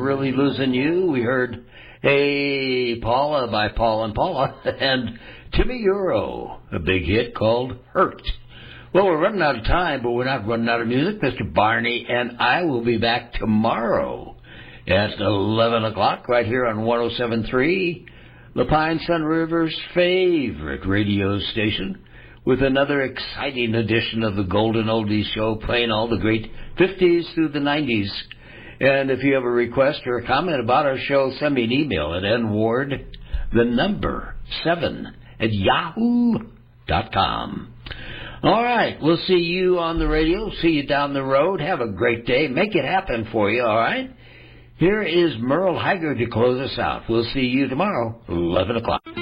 Really Losing You. We heard Hey Paula by Paul and Paula, and Timmy Euro, a big hit called Hurt. Well, we're running out of time, but we're not running out of music. Mr. Barney and I will be back tomorrow at 11 o'clock right here on 107.3, La Pine Sun River's favorite radio station, with another exciting edition of the Golden Oldies Show, playing all the great 50s through the 90s. And if you have a request or a comment about our show, send me an email at nward7@yahoo.com. All right, we'll see you on the radio, see you down the road. Have a great day. Make it happen for you, all right? Here is Merle Haggard to close us out. We'll see you tomorrow, 11 o'clock.